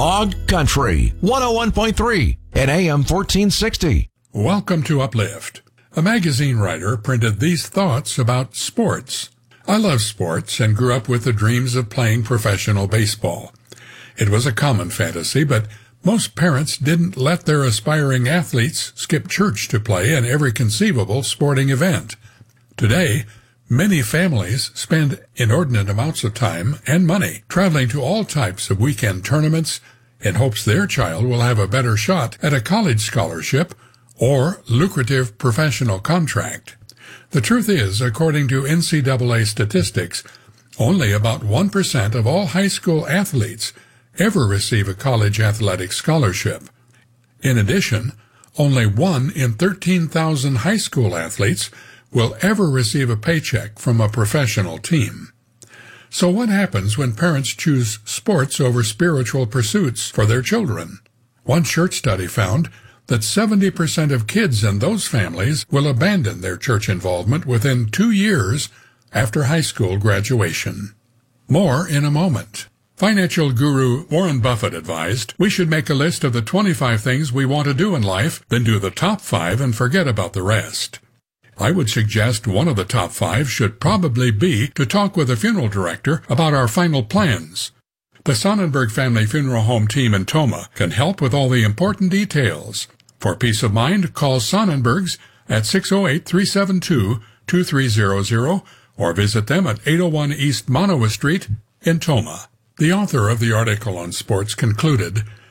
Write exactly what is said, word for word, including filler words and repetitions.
Hog Country, one oh one point three and A M fourteen sixty. Welcome to Uplift. A magazine writer printed these thoughts about sports. I love sports and grew up with the dreams of playing professional baseball. It was a common fantasy, but most parents didn't let their aspiring athletes skip church to play in every conceivable sporting event. Today, many families spend inordinate amounts of time and money traveling to all types of weekend tournaments in hopes their child will have a better shot at a college scholarship or lucrative professional contract. The truth is, according to N C double A statistics, only about one percent of all high school athletes ever receive a college athletic scholarship. In addition, only one in thirteen thousand high school athletes will ever receive a paycheck from a professional team. So what happens when parents choose sports over spiritual pursuits for their children? One church study found that seventy percent of kids in those families will abandon their church involvement within two years after high school graduation. More in a moment. Financial guru Warren Buffett advised we should make a list of the twenty-five things we want to do in life, then do the top five and forget about the rest. I would suggest one of the top five should probably be to talk with a funeral director about our final plans. The Sonnenberg Family Funeral Home team in Tomah can help with all the important details. For peace of mind, call Sonnenbergs at six oh eight, three seven two, two three zero zero or visit them at eight oh one East Manoa Street in Tomah. The author of the article on sports concluded,